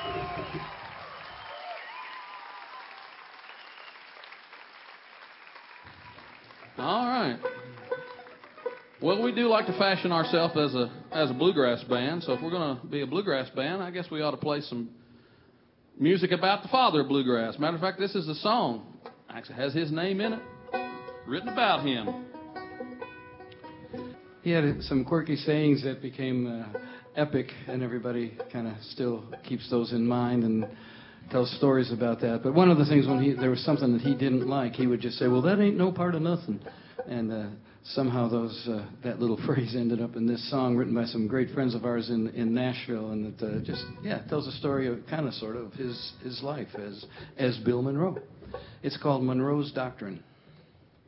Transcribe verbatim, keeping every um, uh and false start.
All right. Well, we do like to fashion ourselves as a as a bluegrass band, so if we're going to be a bluegrass band, I guess we ought to play some music about the father of bluegrass. Matter of fact, this is a song. Actually has his name in it, written about him. He had some quirky sayings that became uh, epic, and everybody kind of still keeps those in mind and tells stories about that. But one of the things, when he there was something that he didn't like, he would just say, "Well, that ain't no part of nothing." And uh, somehow those uh, that little phrase ended up in this song written by some great friends of ours in, in Nashville, and it uh, just yeah tells a story of kind of sort of his his life as as Bill Monroe. It's called Monroe's Doctrine.